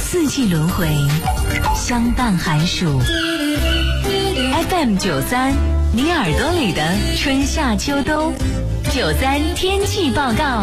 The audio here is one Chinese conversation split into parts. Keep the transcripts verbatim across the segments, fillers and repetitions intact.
四季轮回，相伴寒暑。F M 九三，你耳朵里的春夏秋冬。九三天气报告，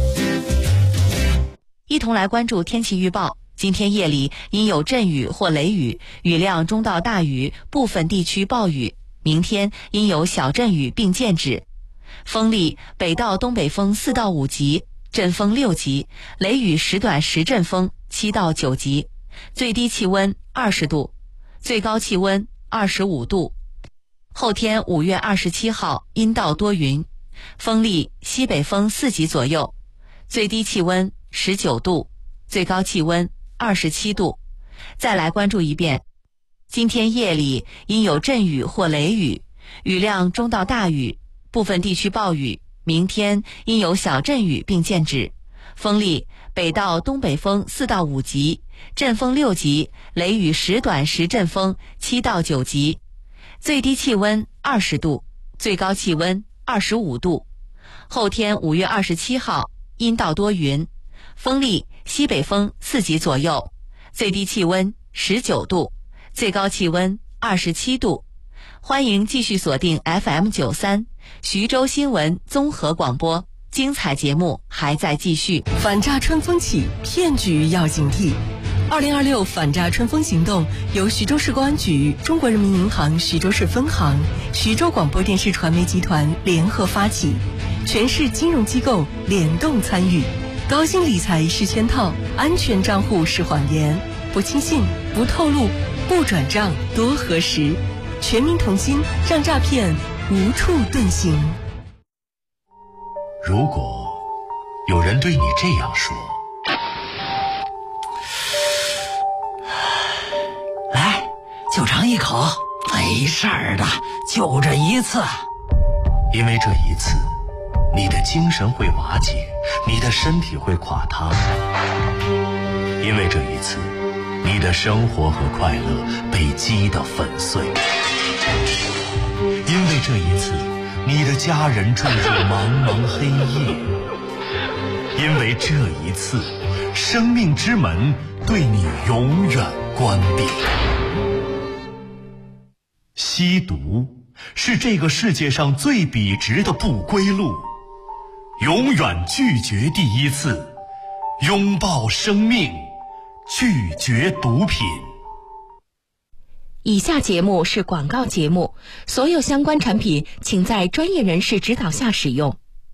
一同来关注天气预报。今天夜里因有阵雨或雷雨，雨量中到大雨，部分地区暴雨。明天因有小阵雨并见止。风力北到东北风四到五级，阵风六级，雷雨时短时阵风七到九级。最低气温二十度，最高气温二十五度。后天五月二十七号阴到多云，风力西北风四级左右，最低气温十九度，最高气温二十七度。再来关注一遍，今天夜里因有阵雨或雷雨，雨量中到大雨，部分地区暴雨。明天因有小阵雨并见止，风力北到东北风四到五级，阵风六级，雷雨时短时阵风七到九级。最低气温二十度，最高气温二十五度。后天五月二十七号阴到多云，风力西北风四级左右，最低气温十九度，最高气温二十七度。欢迎继续锁定 F M 九三徐州新闻综合广播，精彩节目还在继续。 反诈春风起，骗局要警惕。二零二六反诈春风行动由徐州市公安局、中国人民银行徐州市分行、徐州广播电视传媒集团联合发起，全市金融机构联动参与。高薪理财是圈套，安全账户是谎言，不轻信，不透露，不转账，多核实。全民同心，让诈骗无处遁形。 如果有人对你这样说， 来，就尝一口，没事儿的，就这一次。 因为这一次，你的精神会瓦解，你的身体会垮塌。因为这一次，你的生活和快乐被击得粉碎。因为这一次，你的家人坠入茫茫黑夜。因为这一次，生命之门对你永远关闭。吸毒是这个世界上最笔直的不归路。永远拒绝第一次，拥抱生命，拒绝毒品。 以下节目是广告节目，所有相关产品请在专业人士指导下使用。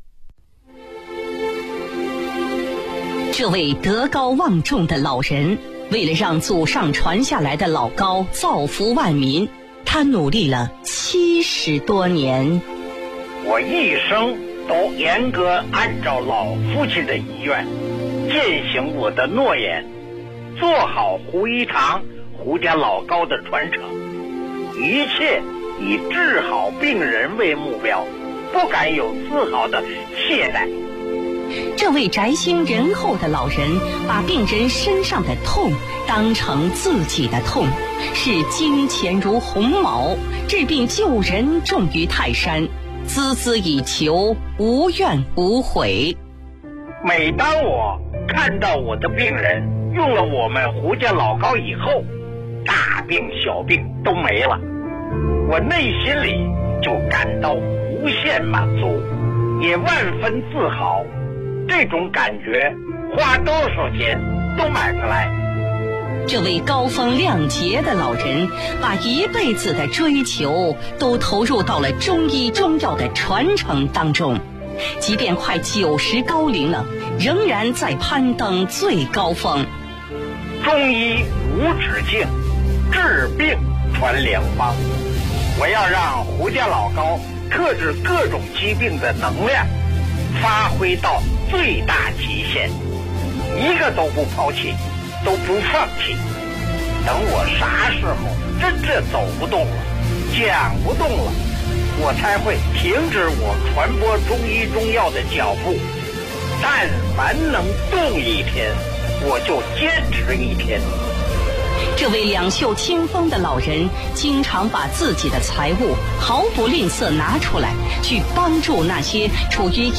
这位德高望重的老人，为了让祖上传下来的老高造福万民，他努力了七十多年。 我一生都严格按照老父亲的遗愿，践行我的诺言，做好胡一堂胡家老高的传承，一切以治好病人为目标，不敢有丝毫的懈怠。 这位宅心仁厚的老人，把病人身上的痛当成自己的痛，视金钱如鸿毛，治病救人重于泰山，孜孜以求，无怨无悔。 每当我看到我的病人用了我们胡家老高以后，大病小病都没了，我内心里就感到无限满足，也万分自豪。这种感觉花多少钱都买不来。 这位高风亮节的老人，把一辈子的追求都投入到了中医中药的传承当中，即便快九十高龄了，仍然在攀登最高峰。 中医无止境，治病传良方。我要让胡家老高克制各种疾病的能量发挥到最大极限，一个都不抛弃，都不放弃。等我啥时候真正走不动了，讲不动了，我才会停止我传播中医中药的脚步。但凡能动一天，我就坚持一天。 这位两袖清风的老人，经常把自己的财物毫不吝啬拿出来，去帮助那些处于